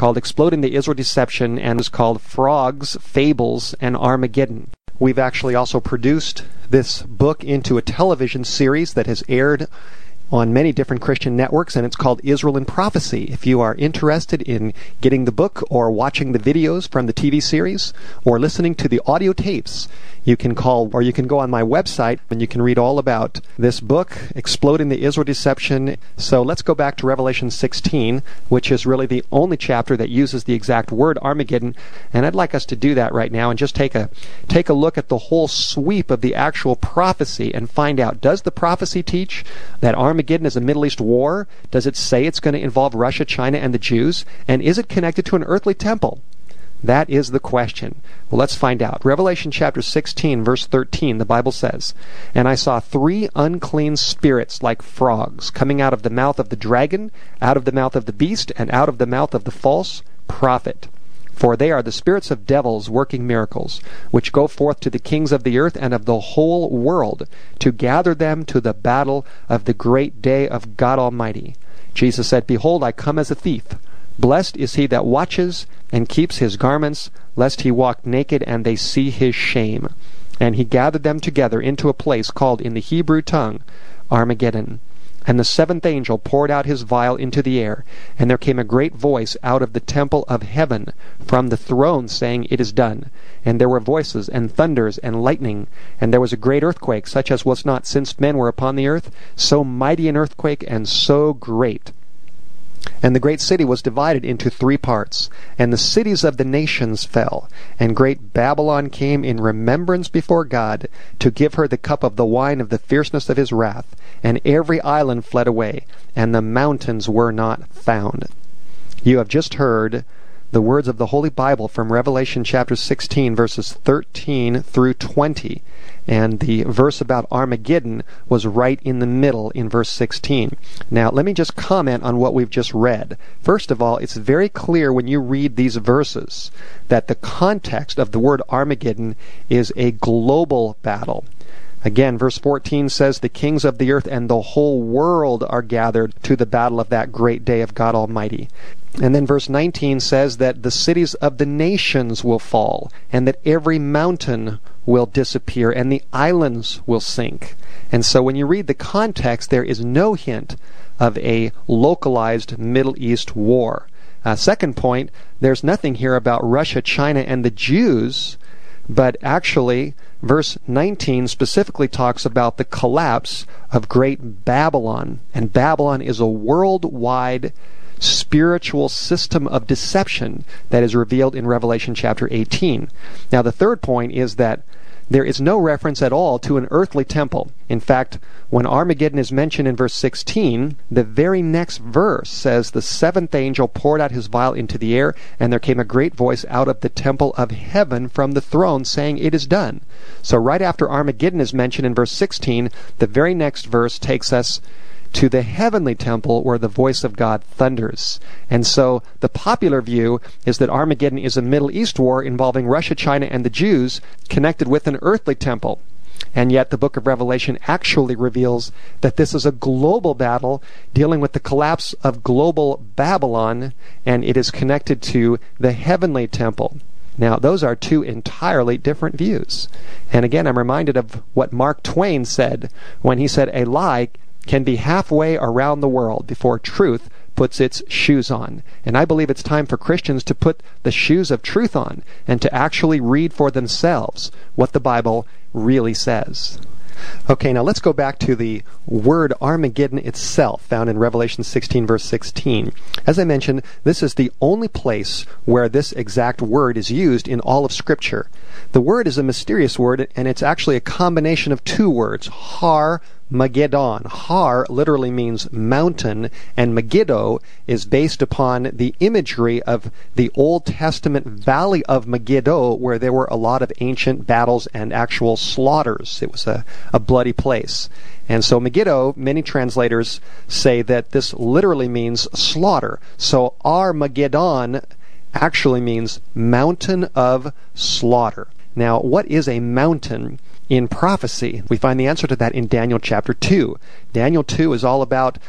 called Exploding the Israel Deception, and is called Frogs, Fables, and Armageddon. We've actually also produced this book into a television series that has aired on many different Christian networks, and it's called Israel in Prophecy. If you are interested in getting the book or watching the videos from the TV series or listening to the audio tapes, you can call, or you can go on my website and you can read all about this book, Exploding the Israel Deception. So let's go back to Revelation 16, which is really the only chapter that uses the exact word Armageddon. And I'd like us to do that right now and just take a look at the whole sweep of the actual prophecy and find out, does the prophecy teach that Armageddon is a Middle East war? Does it say it's going to involve Russia, China, and the Jews? And is it connected to an earthly temple? That is the question. Well, let's find out. Revelation chapter 16, verse 13, the Bible says, "And I saw 3 unclean spirits like frogs coming out of the mouth of the dragon, out of the mouth of the beast, and out of the mouth of the false prophet. For they are the spirits of devils working miracles, which go forth to the kings of the earth and of the whole world, to gather them to the battle of the great day of God Almighty. Jesus said, Behold, I come as a thief. Blessed is he that watches and keeps his garments, lest he walk naked and they see his shame. And he gathered them together into a place called in the Hebrew tongue Armageddon. And the 7th angel poured out his vial into the air, and there came a great voice out of the temple of heaven from the throne, saying, It is done. And there were voices, and thunders, and lightning, and there was a great earthquake, such as was not since men were upon the earth, so mighty an earthquake, and so great. And the great city was divided into 3 parts, and the cities of the nations fell. And great Babylon came in remembrance before God, to give her the cup of the wine of the fierceness of his wrath. And every island fled away, and the mountains were not found." You have just heard the words of the Holy Bible from Revelation chapter 16, verses 13 through 20. And the verse about Armageddon was right in the middle in verse 16. Now, let me just comment on what we've just read. First of all, it's very clear when you read these verses that the context of the word Armageddon is a global battle. Again, verse 14 says, "The kings of the earth and the whole world are gathered to the battle of that great day of God Almighty." And then verse 19 says that the cities of the nations will fall, and that every mountain will disappear, and the islands will sink. And so when you read the context, there is no hint of a localized Middle East war. Second point, there's nothing here about Russia, China, and the Jews, but actually verse 19 specifically talks about the collapse of great Babylon. And Babylon is a worldwide spiritual system of deception that is revealed in Revelation chapter 18. Now, the third point is that there is no reference at all to an earthly temple. In fact, when Armageddon is mentioned in verse 16, the very next verse says, "The 7th angel poured out his vial into the air, and there came a great voice out of the temple of heaven from the throne, saying, It is done." So right after Armageddon is mentioned in verse 16, the very next verse takes us to the heavenly temple where the voice of God thunders. And so the popular view is that Armageddon is a Middle East war involving Russia, China, and the Jews connected with an earthly temple. And yet the book of Revelation actually reveals that this is a global battle dealing with the collapse of global Babylon, and it is connected to the heavenly temple. Now, those are 2 entirely different views. And again, I'm reminded of what Mark Twain said when he said, "A lie can be halfway around the world before truth puts its shoes on." And I believe it's time for Christians to put the shoes of truth on and to actually read for themselves what the Bible really says. Okay, now let's go back to the word Armageddon itself, found in Revelation 16, verse 16. As I mentioned, this is the only place where this exact word is used in all of Scripture. The word is a mysterious word, and it's actually a combination of 2 words, Har Magedon. Har literally means mountain, and Megiddo is based upon the imagery of the Old Testament Valley of Megiddo, where there were a lot of ancient battles and actual slaughters. It was a bloody place. And so Megiddo, many translators say that this literally means slaughter. So Armageddon actually means mountain of slaughter. Now, what is a mountain in prophecy? We find the answer to that in Daniel chapter 2. Daniel 2 is all about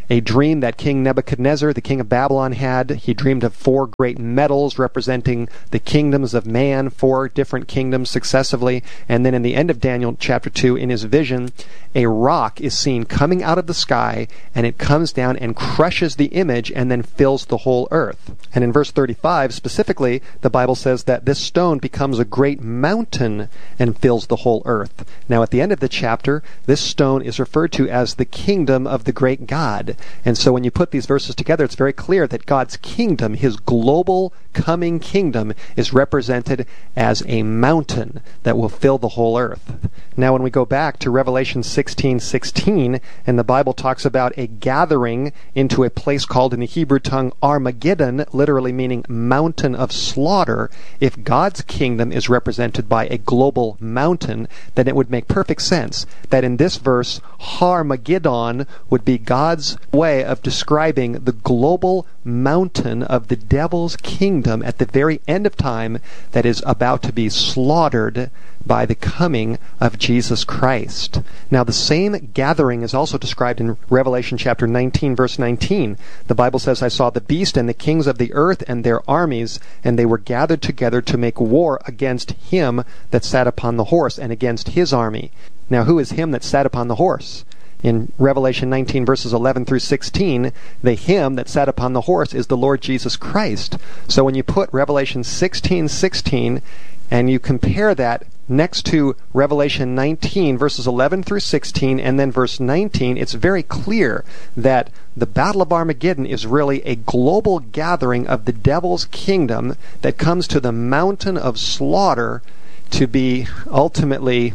a dream that King Nebuchadnezzar, the king of Babylon, had. He dreamed of 4 great metals representing the kingdoms of man, 4 different kingdoms successively. And then in the end of Daniel chapter 2, in his vision, a rock is seen coming out of the sky, and it comes down and crushes the image and then fills the whole earth. And in verse 35, specifically, the Bible says that this stone becomes a great mountain and fills the whole earth. Now, at the end of the chapter, this stone is referred to as the kingdom of the great God. And so when you put these verses together, it's very clear that God's kingdom, his global coming kingdom, is represented as a mountain that will fill the whole earth. Now, when we go back to Revelation 16:16, and the Bible talks about a gathering into a place called in the Hebrew tongue Armageddon, literally meaning mountain of slaughter, if God's kingdom is represented by a global mountain, then it would make perfect sense that in this verse, Harmageddon would be God's way of describing the global mountain of the devil's kingdom at the very end of time that is about to be slaughtered by the coming of Jesus Christ. Now, the same gathering is also described in Revelation chapter 19, verse 19. The Bible says, I saw the beast and the kings of the earth and their armies, and they were gathered together to make war against him that sat upon the horse and against his army. Now, who is him that sat upon the horse? In Revelation 19, verses 11 through 16, the him that sat upon the horse is the Lord Jesus Christ. So when you put Revelation 16:16 and you compare that next to Revelation 19, verses 11 through 16, and then verse 19, it's very clear that the Battle of Armageddon is really a global gathering of the devil's kingdom that comes to the mountain of slaughter to be ultimately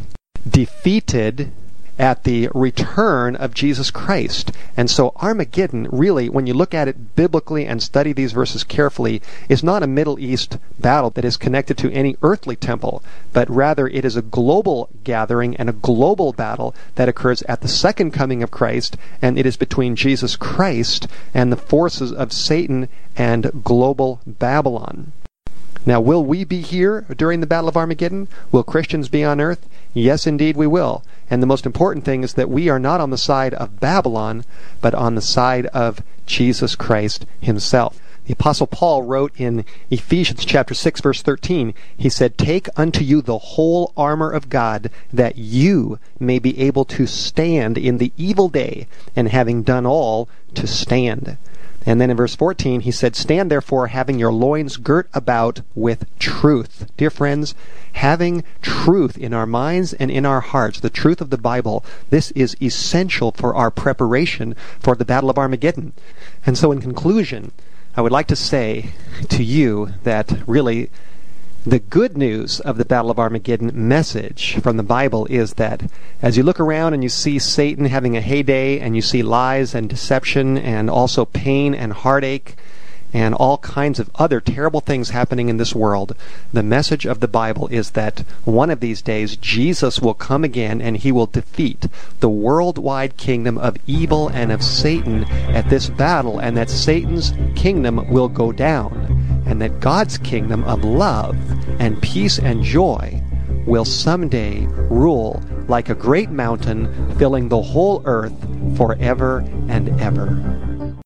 defeated at the return of Jesus Christ. And so Armageddon, really, when you look at it biblically and study these verses carefully, is not a Middle East battle that is connected to any earthly temple, but rather it is a global gathering and a global battle that occurs at the second coming of Christ, and it is between Jesus Christ and the forces of Satan and global Babylon. Now, will we be here during the Battle of Armageddon? Will Christians be on earth? Yes, indeed we will. And the most important thing is that we are not on the side of Babylon, but on the side of Jesus Christ himself. The Apostle Paul wrote in Ephesians chapter 6, verse 13, he said, Take unto you the whole armor of God, that you may be able to stand in the evil day, and having done all, to stand. And then in verse 14, he said, Stand therefore, having your loins girt about with truth. Dear friends, having truth in our minds and in our hearts, the truth of the Bible, this is essential for our preparation for the Battle of Armageddon. And so in conclusion, I would like to say to you that really the good news of the Battle of Armageddon message from the Bible is that as you look around and you see Satan having a heyday, and you see lies and deception and also pain and heartache and all kinds of other terrible things happening in this world, the message of the Bible is that one of these days Jesus will come again and he will defeat the worldwide kingdom of evil and of Satan at this battle, and that Satan's kingdom will go down, and that God's kingdom of love and peace and joy will someday rule like a great mountain, filling the whole earth forever and ever.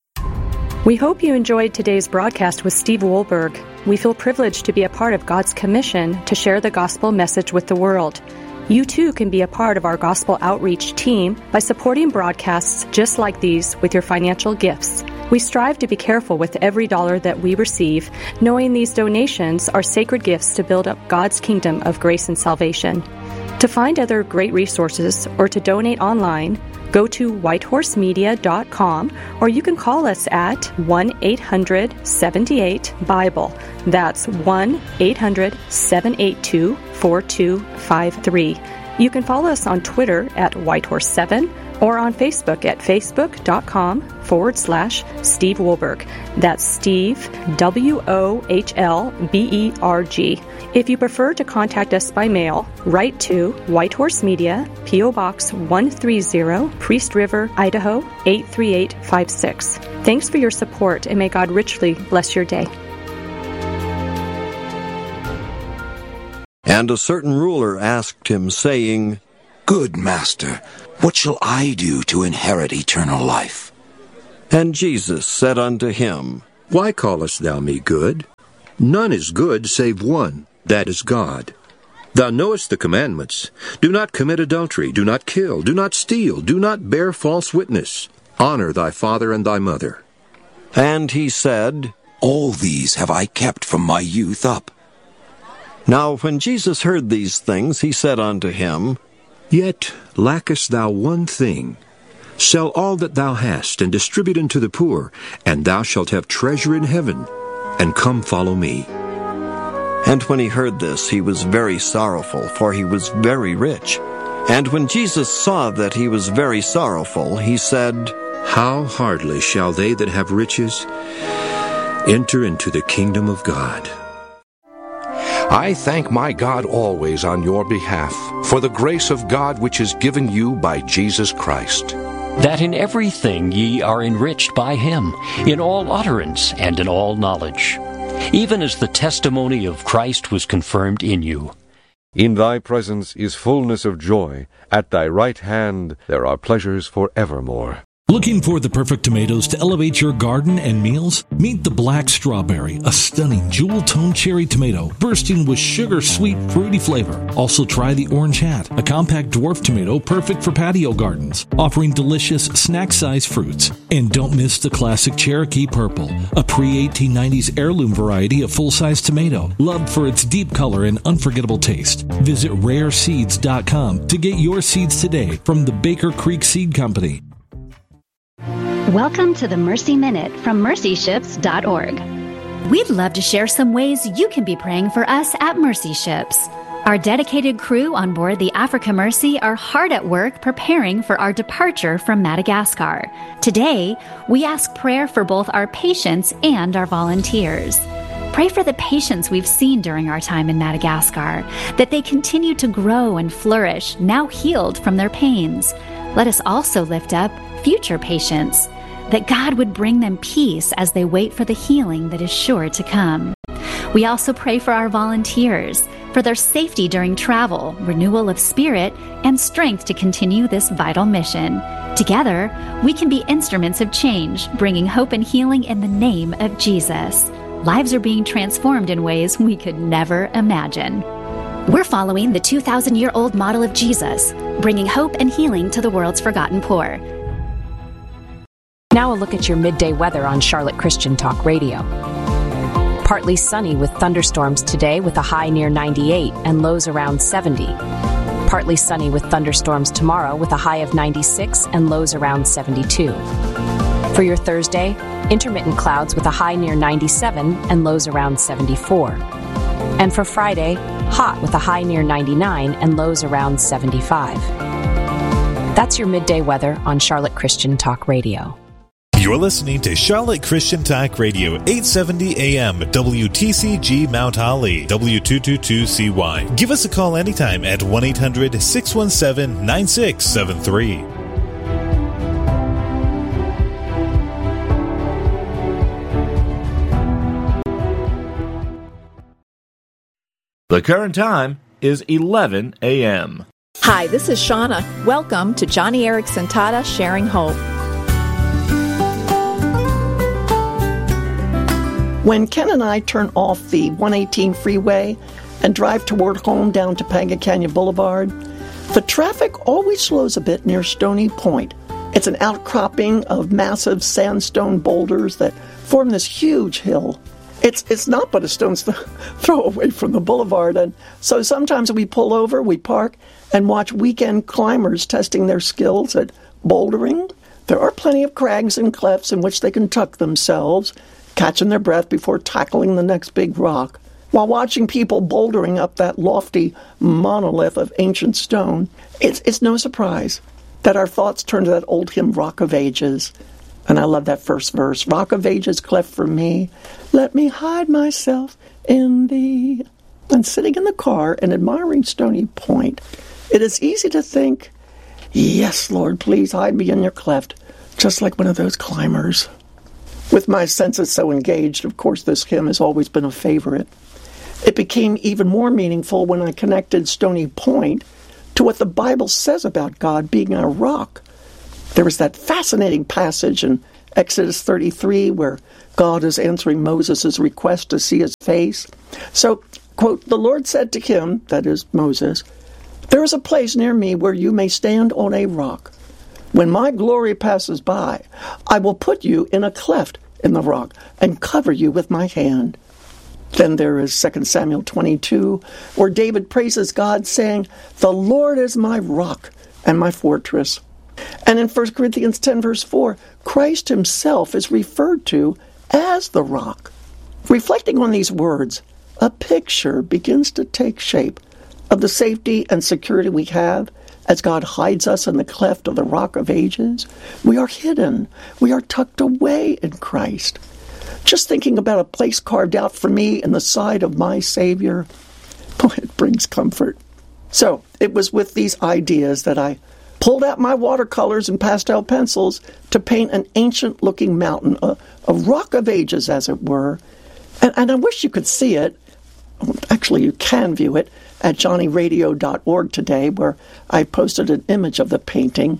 We hope you enjoyed today's broadcast with Steve Wohlberg. We feel privileged to be a part of God's commission to share the gospel message with the world. You too can be a part of our gospel outreach team by supporting broadcasts just like these with your financial gifts. We strive to be careful with every dollar that we receive, knowing these donations are sacred gifts to build up God's kingdom of grace and salvation. To find other great resources or to donate online, go to whitehorsemedia.com, or you can call us at 1-800-78-BIBLE. That's 1-800-782-4253. You can follow us on Twitter at Whitehorse7 or on Facebook at facebook.com/Steve Wohlberg. That's Steve, Wohlberg. If you prefer to contact us by mail, write to White Horse Media, P.O. Box 130, Priest River, Idaho 83856. Thanks for your support, and may God richly bless your day. And a certain ruler asked him, saying, Good master, what shall I do to inherit eternal life? And Jesus said unto him, Why callest thou me good? None is good save one, that is God. Thou knowest the commandments. Do not commit adultery, do not kill, do not steal, do not bear false witness. Honor thy father and thy mother. And he said, All these have I kept from my youth up. Now when Jesus heard these things, he said unto him, Yet lackest thou one thing. Sell all that thou hast, and distribute unto the poor, and thou shalt have treasure in heaven. And come follow me. And when he heard this, he was very sorrowful, for he was very rich. And when Jesus saw that he was very sorrowful, he said, How hardly shall they that have riches enter into the kingdom of God. I thank my God always on your behalf for the grace of God which is given you by Jesus Christ, that in everything ye are enriched by him, in all utterance and in all knowledge, even as the testimony of Christ was confirmed in you. In thy presence is fullness of joy. At thy right hand there are pleasures forevermore. Looking for the perfect tomatoes to elevate your garden and meals? Meet the Black Strawberry, a stunning jewel-toned cherry tomato bursting with sugar-sweet, fruity flavor. Also try the Orange Hat, a compact dwarf tomato perfect for patio gardens, offering delicious snack-sized fruits. And don't miss the classic Cherokee Purple, a pre-1890s heirloom variety of full-size tomato, loved for its deep color and unforgettable taste. Visit rareseeds.com to get your seeds today from the Baker Creek Seed Company. Welcome to the Mercy Minute from mercyships.org. We'd love to share some ways you can be praying for us at Mercy Ships. Our dedicated crew on board the Africa Mercy are hard at work preparing for our departure from Madagascar. Today, we ask prayer for both our patients and our volunteers. Pray for the patients we've seen during our time in Madagascar, that they continue to grow and flourish, now healed from their pains. Let us also lift up future patients, that God would bring them peace as they wait for the healing that is sure to come. We also pray for our volunteers, for their safety during travel, renewal of spirit, and strength to continue this vital mission. Together, we can be instruments of change, bringing hope and healing in the name of Jesus. Lives are being transformed in ways we could never imagine. We're following the 2,000-year-old model of Jesus, bringing hope and healing to the world's forgotten poor. Now a look at your midday weather on Charlotte Christian Talk Radio. Partly sunny with thunderstorms today with a high near 98 and lows around 70. Partly sunny with thunderstorms tomorrow with a high of 96 and lows around 72. For your Thursday, intermittent clouds with a high near 97 and lows around 74. And for Friday, hot with a high near 99 and lows around 75. That's your midday weather on Charlotte Christian Talk Radio. You're listening to Charlotte Christian Talk Radio, 870 AM, WTCG Mount Holly, W222CY. Give us a call anytime at 1-800-617-9673. The current time is 11 a.m. Hi, this is Shauna. Welcome to Johnny Erickson Tata Sharing Hope. When Ken and I turn off the 118 freeway and drive toward home down Topanga Canyon Boulevard, the traffic always slows a bit near Stony Point. It's an outcropping of massive sandstone boulders that form this huge hill. It's not but a stone's throw away from the boulevard, and so sometimes we pull over, we park, and watch weekend climbers testing their skills at bouldering. There are plenty of crags and clefts in which they can tuck themselves, catching their breath before tackling the next big rock. While watching people bouldering up that lofty monolith of ancient stone, it's no surprise that our thoughts turn to that old hymn, Rock of Ages. And I love that first verse. Rock of Ages, cleft for me, let me hide myself in thee. And sitting in the car and admiring Stony Point, it is easy to think, yes, Lord, please hide me in your cleft, just like one of those climbers. With my senses so engaged, of course, this hymn has always been a favorite. It became even more meaningful when I connected Stony Point to what the Bible says about God being a rock. There was that fascinating passage in Exodus 33, where God is answering Moses' request to see his face. So, quote, "The Lord said to him," that is Moses, "There is a place near me where you may stand on a rock. When my glory passes by, I will put you in a cleft in the rock and cover you with my hand." Then there is 2 Samuel 22, where David praises God, saying, "The Lord is my rock and my fortress." And in 1 Corinthians 10, verse 4, Christ himself is referred to as the rock. Reflecting on these words, a picture begins to take shape of the safety and security we have as God hides us in the cleft of the rock of ages. We are hidden. We are tucked away in Christ. Just thinking about a place carved out for me in the side of my Savior, boy, it brings comfort. So it was with these ideas that I pulled out my watercolors and pastel pencils to paint an ancient-looking mountain, a rock of ages, as it were. And I wish you could see it. Actually, you can view it at johnnyradio.org today, where I posted an image of the painting.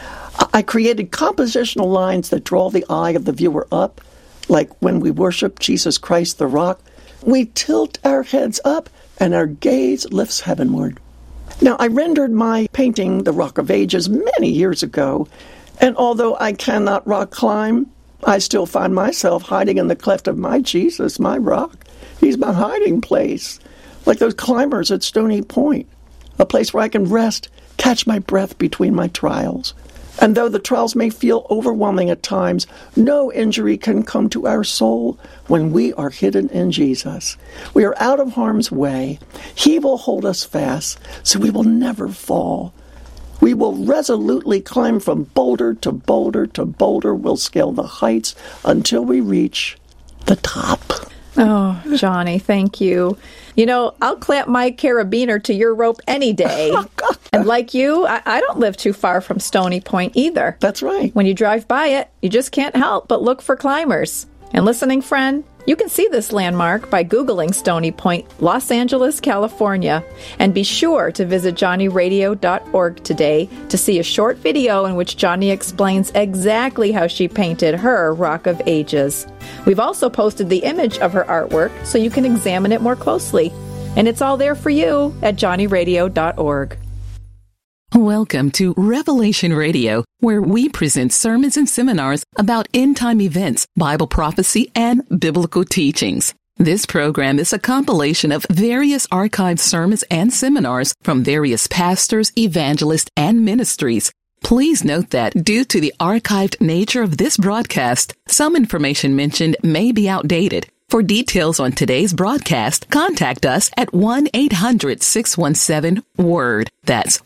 I created compositional lines that draw the eye of the viewer up, like when we worship Jesus Christ the rock. We tilt our heads up and our gaze lifts heavenward. Now, I rendered my painting, The Rock of Ages, many years ago, and although I cannot rock climb, I still find myself hiding in the cleft of my Jesus, my rock. He's my hiding place, like those climbers at Stony Point, a place where I can rest, catch my breath between my trials. And though the trials may feel overwhelming at times, no injury can come to our soul when we are hidden in Jesus. We are out of harm's way. He will hold us fast, so we will never fall. We will resolutely climb from boulder to boulder to boulder. We'll scale the heights until we reach the top. Oh, Johnny, thank you. You know, I'll clamp my carabiner to your rope any day. And like you, I don't live too far from Stony Point either. That's right. When you drive by it, you just can't help but look for climbers. And listening friend, you can see this landmark by Googling Stony Point, Los Angeles, California. And be sure to visit johnnyradio.org today to see a short video in which Johnny explains exactly how she painted her Rock of Ages. We've also posted the image of her artwork so you can examine it more closely. And it's all there for you at johnnyradio.org. Welcome to Revelation Radio, where we present sermons and seminars about end-time events, Bible prophecy, and biblical teachings. This program is a compilation of various archived sermons and seminars from various pastors, evangelists, and ministries. Please note that due to the archived nature of this broadcast, some information mentioned may be outdated. For details on today's broadcast, contact us at 1-800-617-WORD. That's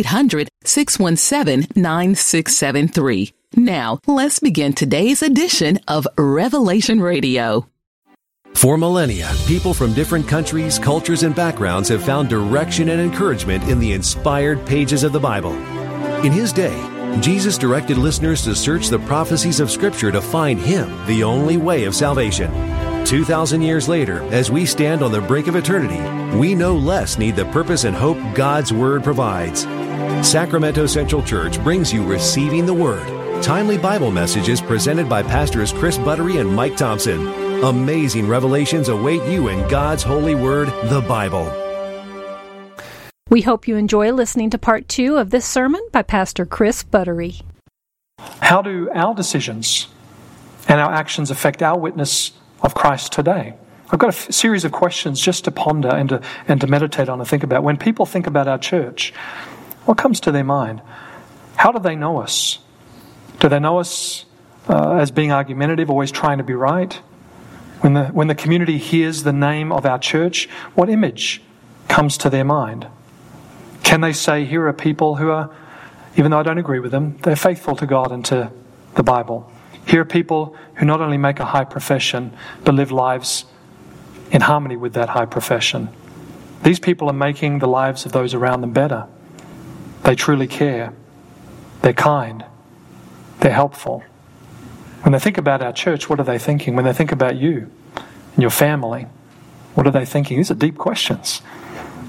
1-800-617-9673. Now, let's begin today's edition of Revelation Radio. For millennia, people from different countries, cultures, and backgrounds have found direction and encouragement in the inspired pages of the Bible. In his day, Jesus directed listeners to search the prophecies of Scripture to find Him, the only way of salvation. 2,000 years later, as we stand on the brink of eternity, we no less need the purpose and hope God's Word provides. Sacramento Central Church brings you Receiving the Word, timely Bible messages presented by Pastors Chris Buttery and Mike Thompson. Amazing revelations await you in God's holy Word, the Bible. We hope you enjoy listening to part 2 of this sermon by Pastor Chris Buttery. How do our decisions and our actions affect our witness of Christ today? I've got a series of questions just to ponder and to meditate on and think about. When people think about our church, what comes to their mind? How do they know us? Do they know us as being argumentative, always trying to be right? When the community hears the name of our church, what image comes to their mind? Can they say, here are people who are, even though I don't agree with them, they're faithful to God and to the Bible? Here are people who not only make a high profession, but live lives in harmony with that high profession. These people are making the lives of those around them better. They truly care. They're kind. They're helpful. When they think about our church, what are they thinking? When they think about you and your family, what are they thinking? These are deep questions.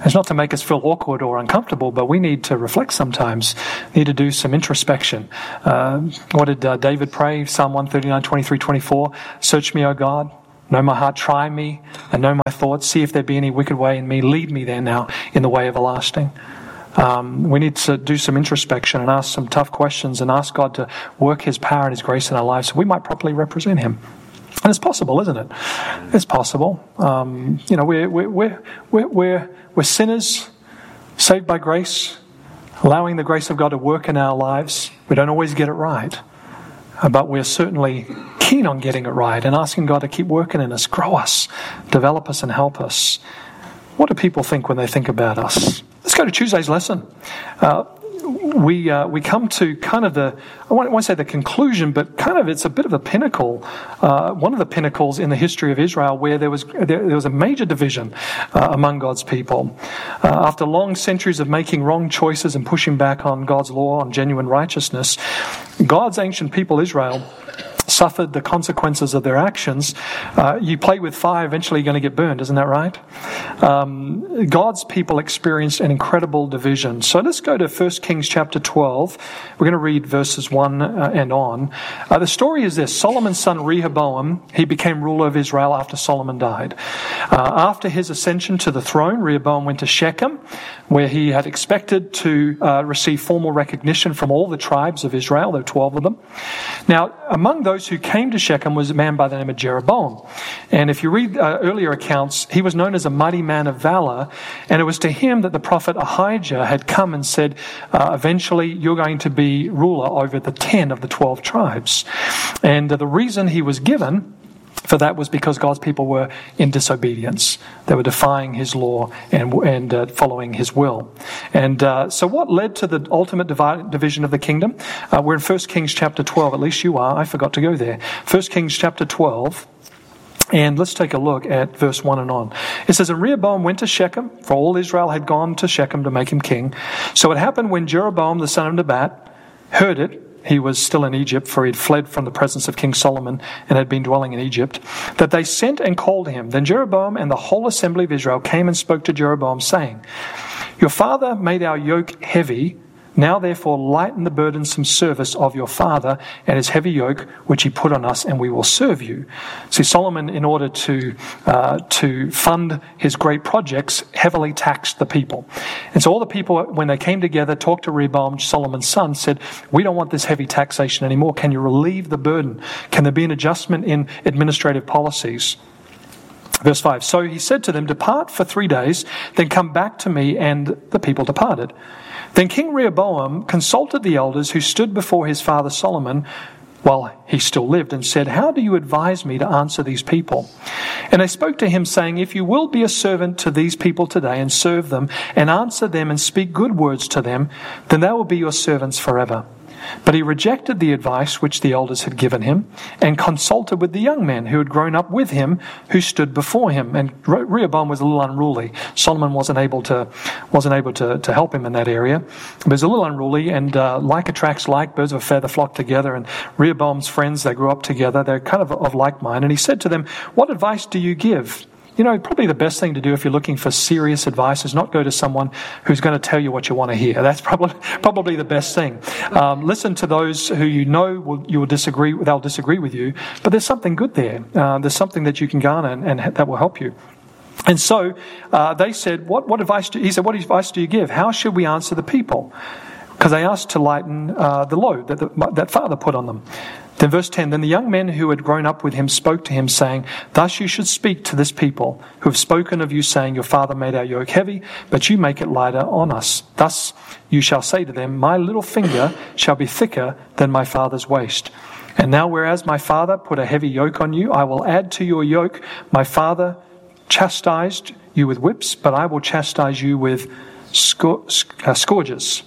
It's not to make us feel awkward or uncomfortable, but we need to reflect sometimes. We need to do some introspection. What did David pray? Psalm 139, 23, 24. Search me, O God. Know my heart, try me, and know my thoughts. See if there be any wicked way in me. Lead me there now in the way everlasting. We need to do some introspection and ask some tough questions and ask God to work His power and His grace in our lives so we might properly represent Him. And it's possible, isn't it? It's possible. We're sinners, saved by grace, allowing the grace of God to work in our lives. We don't always get it right, but we're certainly keen on getting it right and asking God to keep working in us, grow us, develop us, and help us. What do people think when they think about us? Let's go to Tuesday's lesson. We come to kind of I won't say the conclusion, but kind of it's a bit of a pinnacle, one of the pinnacles in the history of Israel where there was a major division among God's people. After long centuries of making wrong choices and pushing back on God's law, on genuine righteousness, God's ancient people, Israel, suffered the consequences of their actions. You play with fire, eventually you're going to get burned, isn't that right? God's people experienced an incredible division. So let's go to 1 Kings chapter 12. We're going to read verses 1 and on. The story is this. Solomon's son Rehoboam, he became ruler of Israel after Solomon died. After his ascension to the throne, Rehoboam went to Shechem, where he had expected to receive formal recognition from all the tribes of Israel. There were 12 of them. Now, among those who came to Shechem was a man by the name of Jeroboam. And if you read earlier accounts, he was known as a mighty man of valor. And it was to him that the prophet Ahijah had come and said, eventually you're going to be ruler over the 10 of the 12 tribes. And the reason he was given for that was because God's people were in disobedience. They were defying His law and following His will. And so what led to the ultimate division of the kingdom? We're in 1 Kings chapter 12. At least you are. I forgot to go there. 1 Kings chapter 12. And let's take a look at verse 1 and on. It says, And Rehoboam went to Shechem, for all Israel had gone to Shechem to make him king. So it happened when Jeroboam the son of Nebat heard it, he was still in Egypt, for he had fled from the presence of King Solomon and had been dwelling in Egypt, that they sent and called him. Then Jeroboam and the whole assembly of Israel came and spoke to Jeroboam, saying, Your father made our yoke heavy. Now therefore lighten the burdensome service of your father and his heavy yoke, which he put on us, and we will serve you. See, Solomon, in order to fund his great projects, heavily taxed the people. And so all the people, when they came together, talked to Rehoboam, Solomon's son, said, We don't want this heavy taxation anymore. Can you relieve the burden? Can there be an adjustment in administrative policies? Verse 5, So he said to them, Depart for 3 days, then come back to me, and the people departed. Then King Rehoboam consulted the elders who stood before his father Solomon while he still lived and said, How do you advise me to answer these people? And they spoke to him, saying, If you will be a servant to these people today and serve them and answer them and speak good words to them, then they will be your servants forever. But he rejected the advice which the elders had given him and consulted with the young men who had grown up with him, who stood before him. And Rehoboam was a little unruly. Solomon wasn't able to help him in that area. But he was a little unruly, and like attracts like, birds of a feather flock together. And Rehoboam's friends, they grew up together. They're kind of like mind. And he said to them, What advice do you give? You know, probably the best thing to do if you're looking for serious advice is not go to someone who's going to tell you what you want to hear. That's probably the best thing. Listen to those who you know you will disagree. They'll disagree with you, but there's something good there. There's something that you can garner and that will help you. And so they said, "What advice do?" He said, "What advice do you give? How should we answer the people?" Because they asked to lighten the load that father put on them. Then verse 10, Then the young men who had grown up with him spoke to him, saying, Thus you should speak to this people, who have spoken of you, saying, Your father made our yoke heavy, but you make it lighter on us. Thus you shall say to them, My little finger shall be thicker than my father's waist. And now whereas my father put a heavy yoke on you, I will add to your yoke. My father chastised you with whips, but I will chastise you with scourges.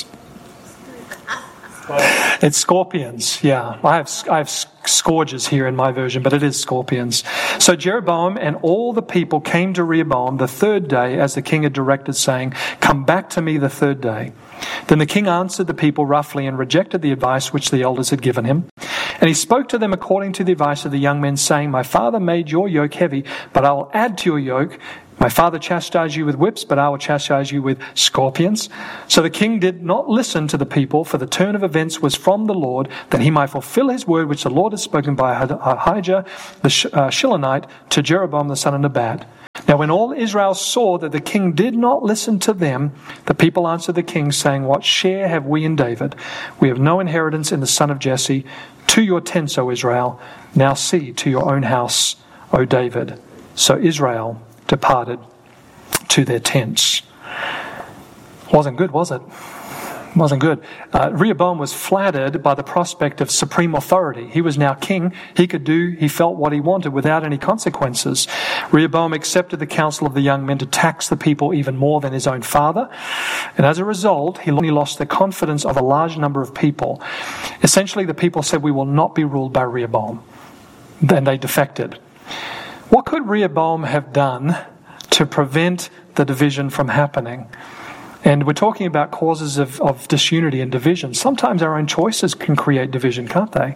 It's scorpions, yeah. I have scourges here in my version, but it is scorpions. So Jeroboam and all the people came to Rehoboam the third day, as the king had directed, saying, Come back to me the third day. Then the king answered the people roughly and rejected the advice which the elders had given him. And he spoke to them according to the advice of the young men, saying, My father made your yoke heavy, but I will add to your yoke. My father chastised you with whips, but I will chastise you with scorpions. So the king did not listen to the people, for the turn of events was from the Lord, that he might fulfill his word which the Lord had spoken by Ahijah the Shilonite to Jeroboam the son of Nebat. Now when all Israel saw that the king did not listen to them, the people answered the king, saying, What share have we in David? We have no inheritance in the son of Jesse. To your tents, O Israel. Now see to your own house, O David. So Israel departed to their tents. Wasn't good, was it? Wasn't good. Rehoboam was flattered by the prospect of supreme authority. He was now king. He could do, he felt what he wanted without any consequences. Rehoboam accepted the counsel of the young men to tax the people even more than his own father. And as a result, he lost the confidence of a large number of people. Essentially, the people said, we will not be ruled by Rehoboam. Then they defected. What could Rehoboam have done to prevent the division from happening? And we're talking about causes of disunity and division. Sometimes our own choices can create division, can't they?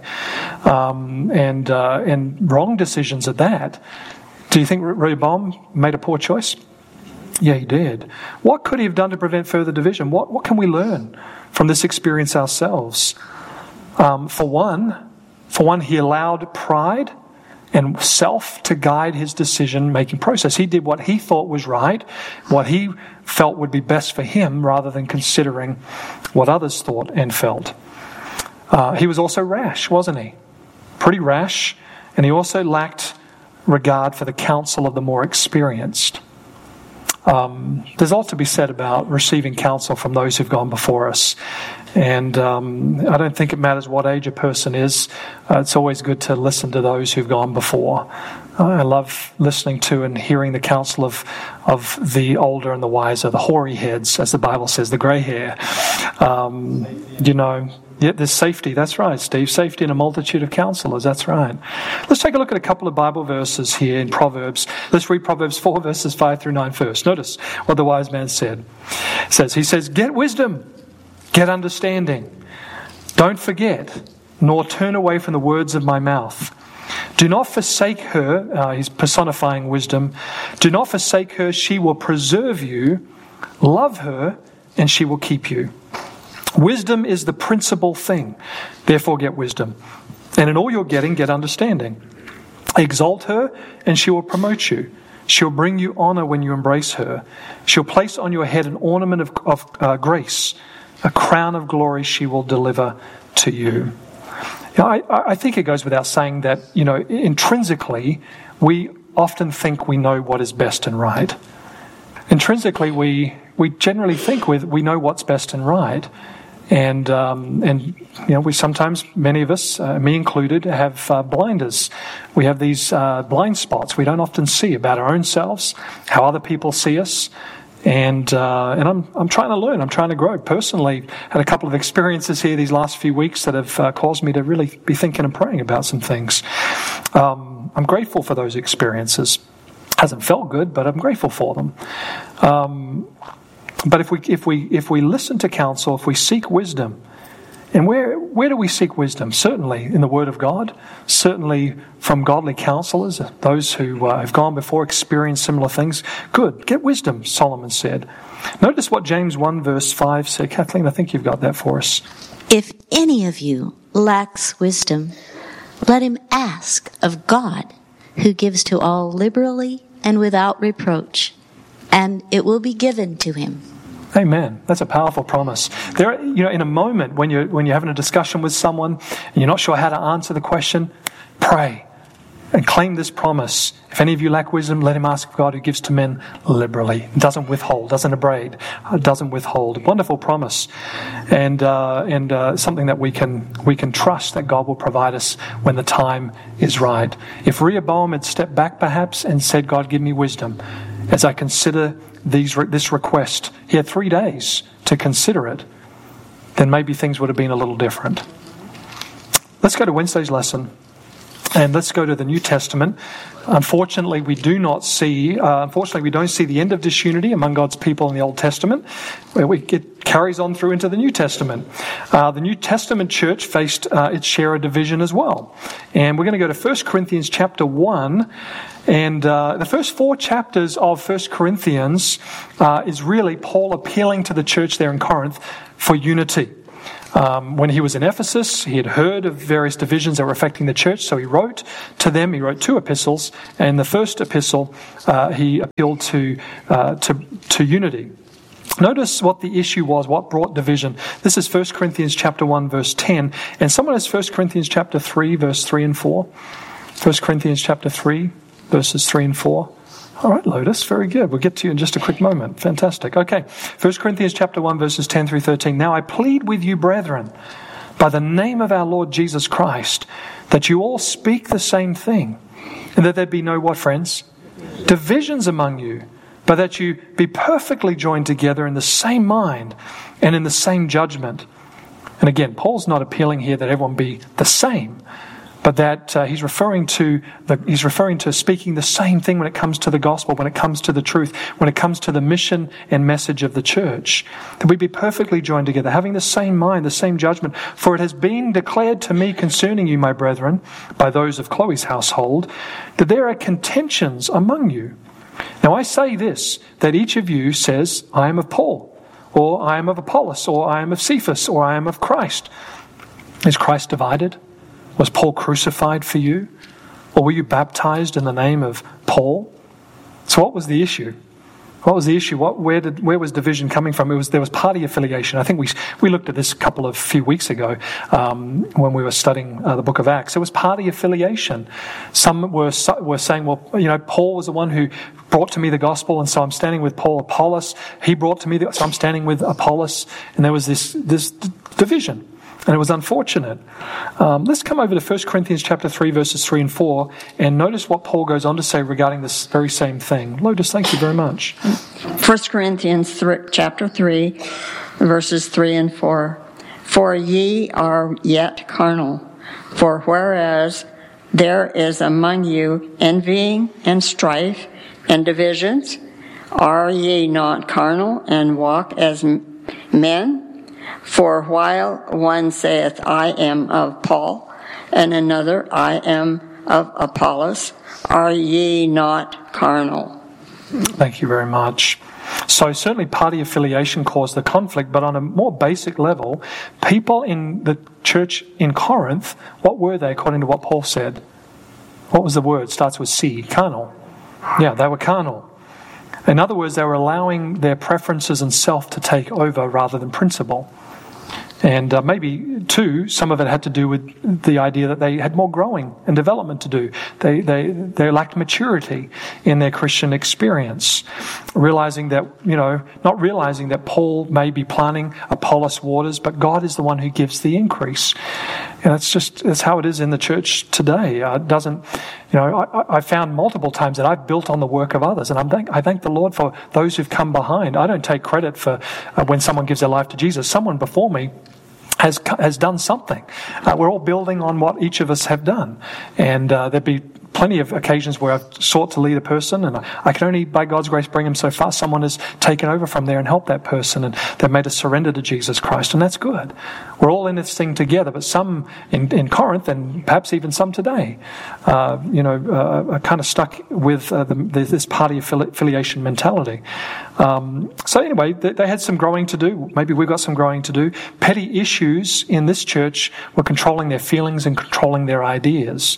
And wrong decisions at that. Do you think Rehoboam made a poor choice? Yeah, he did. What could he have done to prevent further division? What can we learn from this experience ourselves? For one, he allowed pride and self to guide his decision-making process. He did what he thought was right, what he felt would be best for him, rather than considering what others thought and felt. He was also rash, wasn't he? Pretty rash, and he also lacked regard for the counsel of the more experienced. There's a lot to be said about receiving counsel from those who've gone before us. And I don't think it matters what age a person is. It's always good to listen to those who've gone before. I love listening to and hearing the counsel of the older and the wiser, the hoary heads, as the Bible says, the grey hair. There's safety. That's right, Steve. Safety in a multitude of counselors. That's right. Let's take a look at a couple of Bible verses here in Proverbs. Let's read Proverbs 4, verses 5 through 9 first. Notice what the wise man said. He says, Get wisdom, get understanding. Don't forget, nor turn away from the words of my mouth. Do not forsake her. He's personifying wisdom. Do not forsake her. She will preserve you. Love her, and she will keep you. Wisdom is the principal thing. Therefore get wisdom. And in all you're getting, get understanding. Exalt her, and she will promote you. She'll bring you honor when you embrace her. She'll place on your head an ornament of grace. A crown of glory she will deliver to you. I think it goes without saying that, intrinsically, we often think we know what is best and right. Intrinsically, we generally think we know what's best and right. And we sometimes, many of us, me included, have blinders. We have these blind spots we don't often see about our own selves, how other people see us. And I'm trying to learn. I'm trying to grow. Personally, had a couple of experiences here these last few weeks that have caused me to really be thinking and praying about some things. I'm grateful for those experiences. Hasn't felt good, but I'm grateful for them. But if we listen to counsel, if we seek wisdom, and where do we seek wisdom? Certainly in the Word of God, certainly from godly counselors, those who have gone before, experienced similar things. Good, get wisdom, Solomon said. Notice what James 1 verse 5 said. Kathleen, I think you've got that for us. If any of you lacks wisdom, let him ask of God, who gives to all liberally and without reproach, and it will be given to him. Amen. That's a powerful promise. There, in a moment when you're having a discussion with someone and you're not sure how to answer the question, pray and claim this promise. If any of you lack wisdom, let him ask of God, who gives to men liberally, doesn't withhold, doesn't abrade, doesn't withhold. Wonderful promise, and something that we can trust that God will provide us when the time is right. If Rehoboam had stepped back perhaps and said, God, give me wisdom as I consider this request, he had 3 days to consider it, then maybe things would have been a little different. Let's go to Wednesday's lesson. And let's go to the New Testament. Unfortunately, we don't see the end of disunity among God's people in the Old Testament. It carries on through into the New Testament. The New Testament church faced its share of division as well. And we're going to go to 1 Corinthians chapter 1. And the first 4 chapters of 1 Corinthians is really Paul appealing to the church there in Corinth for unity. When he was in Ephesus, he had heard of various divisions that were affecting the church, so he wrote to them. He wrote 2 epistles, and in the first epistle, he appealed to unity. Notice what the issue was, what brought division. This is 1 Corinthians chapter 1, verse 10, and someone has 1 Corinthians chapter 3, verse 3 and 4. 1 Corinthians chapter 3, verses 3 and 4. All right, Lotus, very good. We'll get to you in just a quick moment. Fantastic. Okay, 1 Corinthians chapter 1, verses 10 through 13. Now I plead with you, brethren, by the name of our Lord Jesus Christ, that you all speak the same thing, and that there be no, what, friends? Divisions among you, but that you be perfectly joined together in the same mind and in the same judgment. And again, Paul's not appealing here that everyone be the same, but that he's referring to speaking the same thing when it comes to the gospel, when it comes to the truth, when it comes to the mission and message of the church. That we be perfectly joined together, having the same mind, the same judgment. For it has been declared to me concerning you, my brethren, by those of Chloe's household, that there are contentions among you. Now I say this, that each of you says, I am of Paul, or I am of Apollos, or I am of Cephas, or I am of Christ. Is Christ divided? Was Paul crucified for you? Or were you baptized in the name of Paul? So what was the issue? What was the issue? Where was division coming from? There was party affiliation. I think we looked at this a few weeks ago when we were studying the book of Acts. It was party affiliation. Some were saying, well, Paul was the one who brought to me the gospel, and so I'm standing with Paul. Apollos, he brought to me, so I'm standing with Apollos. And there was this division. And it was unfortunate. Let's come over to 1 Corinthians chapter 3, verses 3 and 4, and notice what Paul goes on to say regarding this very same thing. Lotus, thank you very much. 1 Corinthians chapter 3, verses 3 and 4. For ye are yet carnal, for whereas there is among you envying and strife and divisions, are ye not carnal and walk as men? For while one saith, I am of Paul, and another, I am of Apollos, are ye not carnal? Thank you very much. So certainly party affiliation caused the conflict, but on a more basic level, people in the church in Corinth, what were they according to what Paul said? What was the word? It starts with C, carnal. Yeah, they were carnal. In other words, they were allowing their preferences and self to take over rather than principle. And maybe, too, some of it had to do with the idea that they had more growing and development to do. They lacked maturity in their Christian experience. Realizing that, not realizing that Paul may be planting Apollos waters, but God is the one who gives the increase. And that's how it is in the church today. I found multiple times that I've built on the work of others, and I thank the Lord for those who've come behind. I don't take credit for when someone gives their life to Jesus. Someone before me has done something. We're all building on what each of us have done, and there'd be plenty of occasions where I've sought to lead a person, and I can only, by God's grace, bring them so far. Someone has taken over from there and helped that person, and they've made a surrender to Jesus Christ, and that's good. We're all in this thing together, but some in Corinth, and perhaps even some today, are kind of stuck with this party affiliation mentality. So anyway, they had some growing to do. Maybe we've got some growing to do. Petty issues in this church were controlling their feelings and controlling their ideas.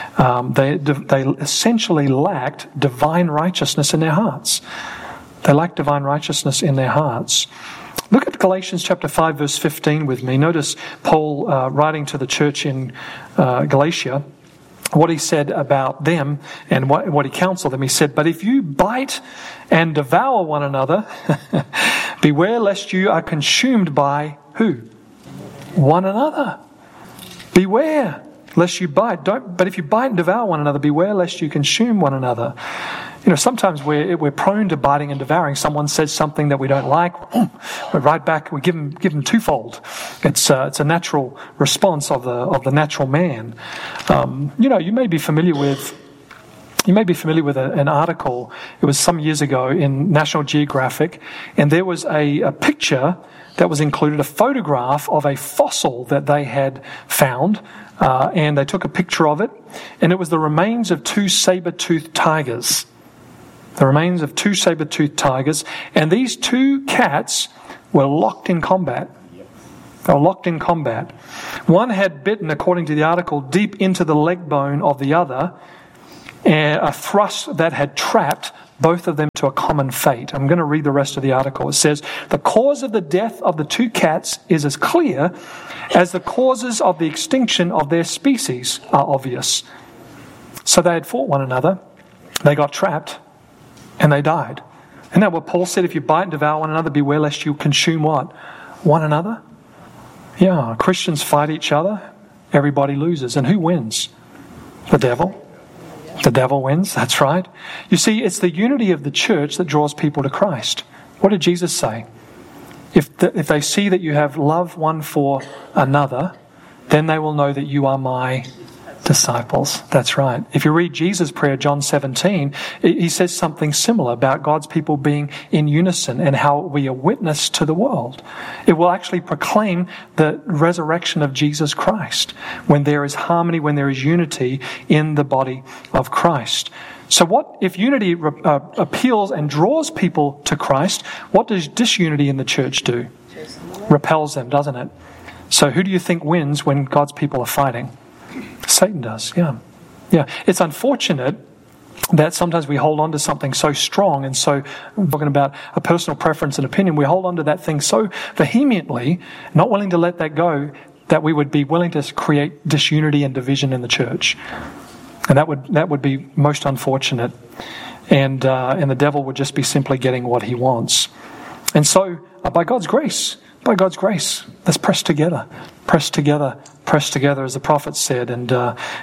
They essentially lacked divine righteousness in their hearts. They lacked divine righteousness in their hearts. Look at Galatians chapter 5, verse 15 with me. Notice Paul writing to the church in Galatia, what he said about them and what he counseled them. He said, but if you bite and devour one another, beware lest you are consumed by who? One another. Beware lest you bite. But if you bite and devour one another, beware lest you consume one another. Sometimes we're prone to biting and devouring. Someone says something that we don't like, we're right back. We give them twofold. It's a natural response of the natural man. You may be familiar with an article. It was some years ago in National Geographic, and there was a picture that was included, a photograph of a fossil that they had found, and they took a picture of it, and it was the remains of two saber-toothed tigers. The remains of two saber-toothed tigers, and these two cats were locked in combat. They were locked in combat. One had bitten, according to the article, deep into the leg bone of the other, a thrust that had trapped both of them to a common fate. I'm going to read the rest of the article. It says, the cause of the death of the two cats is as clear as the causes of the extinction of their species are obvious. So they had fought one another, they got trapped, and they died. Isn't that what Paul said? If you bite and devour one another, beware lest you consume what? One another? Yeah, Christians fight each other, everybody loses. And who wins? The devil. The devil wins, that's right. You see, it's the unity of the church that draws people to Christ. What did Jesus say? If they see that you have love one for another, then they will know that you are my disciples. That's right. If you read Jesus' prayer, John 17, he says something similar about God's people being in unison and how we are witness to the world. It will actually proclaim the resurrection of Jesus Christ when there is harmony, when there is unity in the body of Christ. So what if unity appeals and draws people to Christ, what does disunity in the church do? Repels them, doesn't it? So who do you think wins when God's people are fighting? Satan does, yeah. It's unfortunate that sometimes we hold on to something so strong and so, I'm talking about a personal preference and opinion, we hold on to that thing so vehemently, not willing to let that go, that we would be willing to create disunity and division in the church. And that would be most unfortunate. And the devil would just be simply getting what he wants. And so, by God's grace, let's press together, as the prophet said, and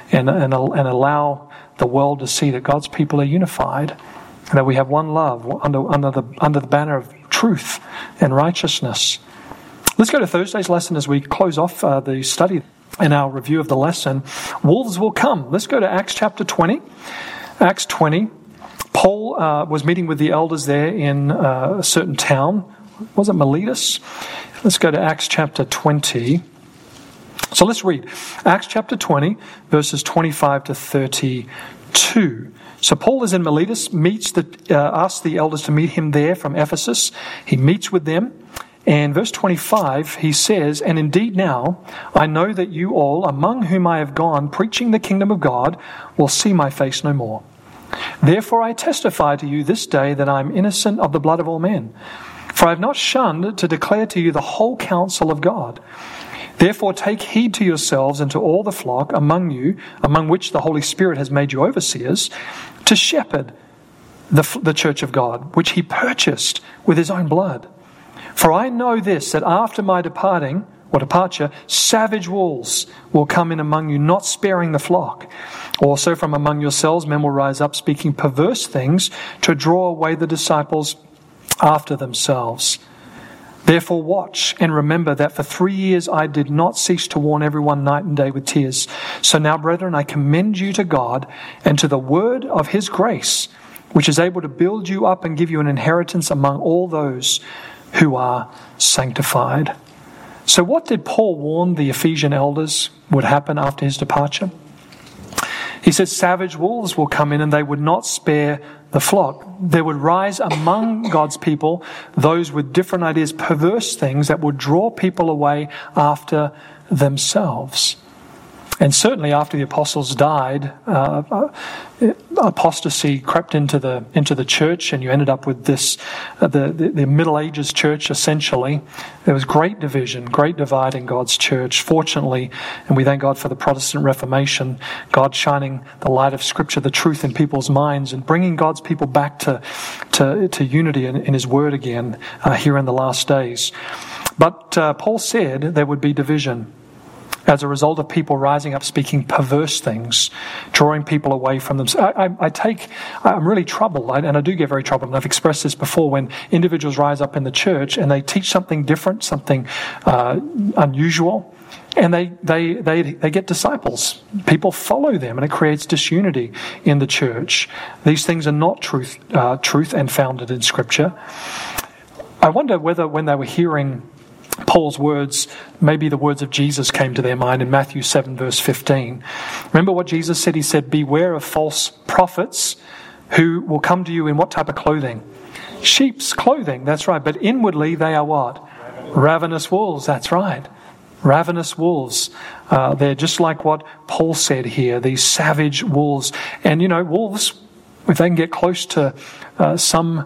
allow the world to see that God's people are unified, and that we have one love under the banner of truth and righteousness. Let's go to Thursday's lesson as we close off the study and our review of the lesson. Wolves will come. Let's go to Acts chapter 20. Acts 20. Paul was meeting with the elders there in a certain town. Was it Miletus? Let's go to Acts chapter 20. So let's read Acts chapter 20, verses 25 to 32. So Paul is in Miletus, asks the elders to meet him there from Ephesus. He meets with them. And verse 25, he says, and indeed now I know that you all, among whom I have gone preaching the kingdom of God, will see my face no more. Therefore I testify to you this day that I am innocent of the blood of all men. For I have not shunned to declare to you the whole counsel of God. Therefore take heed to yourselves and to all the flock among you, among which the Holy Spirit has made you overseers, to shepherd the church of God, which he purchased with his own blood. For I know this, that after my departure, savage wolves will come in among you, not sparing the flock. Also from among yourselves men will rise up, speaking perverse things, to draw away the disciples after themselves. Therefore watch and remember that for 3 years I did not cease to warn everyone night and day with tears. So now, brethren, I commend you to God and to the word of his grace, which is able to build you up and give you an inheritance among all those who are sanctified. So what did Paul warn the Ephesian elders would happen after his departure? He said savage wolves will come in and they would not spare the flock. There would rise among God's people those with different ideas, perverse things that would draw people away after themselves. And certainly after the apostles died, apostasy crept into the church, and you ended up with this, the Middle Ages church essentially. There was great division, great divide in God's church. Fortunately, and we thank God for the Protestant Reformation, God shining the light of Scripture, the truth in people's minds, and bringing God's people back to unity in his word again here in the last days. But Paul said there would be division. as a result of people rising up speaking perverse things, drawing people away from them. So I'm really troubled, and I do get very troubled, and I've expressed this before, when individuals rise up in the church and they teach something different, something unusual, and they get disciples. People follow them, and it creates disunity in the church. These things are not truth and founded in Scripture. I wonder whether when they were hearing Paul's words, maybe the words of Jesus came to their mind in Matthew 7 verse 15. Remember what Jesus said? He said, beware of false prophets who will come to you in what type of clothing? Sheep's clothing, that's right. But inwardly they are what? Ravenous wolves, that's right. Ravenous wolves. They're just like what Paul said here, these savage wolves. And wolves, if they can get close to some